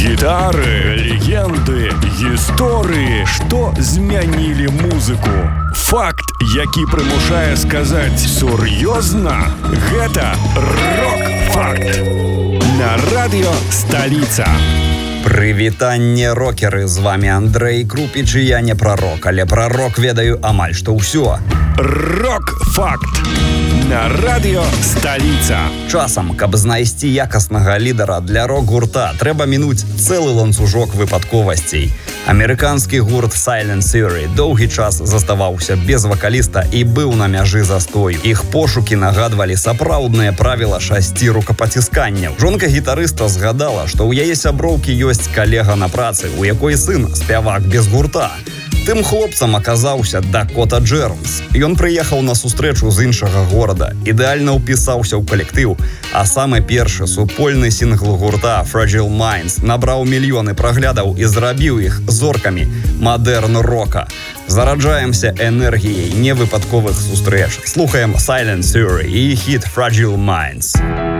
Гітары, легенды, гісторыі, што змянілі музыку. Факт, які прымушае сказаць сур'ёзна, гэта рок-факт. На радыё «Сталіца». Прывітанне, рокеры, з вами Андрэй Крупіч, і я не прарок, але пра рок ведаю амаль што ўсё. Рок-факт. На радыё «Сталіца». Часам, каб знайсці якаснага лідара для рок-гурта, трэба мінуць цэлы ланцужок выпадковасцей. Амерыканскі гурт Silent Theory доўгі час заставаўся без вакаліста і быў на мяжы застою. Іх пошукі нагадвалі сапраўдныя правіла 6 рукапацісканняў. Жонка гітарыста згадала, што ў яе сяброўкі ёсць калега на працы, у якой сын спявак без гурта. Тым хлопцам аказаўся Дакота Джэрнс. Ён прыехаў на сустрэчу з іншага горада, ідэальна ўпісаўся ў калектыў, а самы першы супольны сінгл гурта Fragile Minds набраў мільёны праглядаў і зрабіў іх зоркамі мадэрн-рока. Зараджаемся энергіяй невыпадковых сустрэч. Слухаем Silent Theory і хіт Fragile Minds.